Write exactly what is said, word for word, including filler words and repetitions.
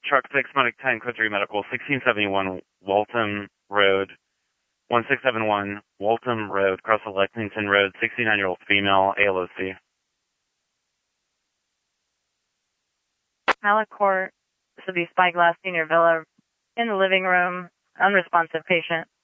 Truck six, Medic ten, Code three Medical, sixteen seventy-one Waltham Road, one six seven one Waltham Road, across the Lexington Road, sixty-nine-year-old female, A L O C. Mallet Court, this would be Spyglass Senior Villa, in the living room, unresponsive patient.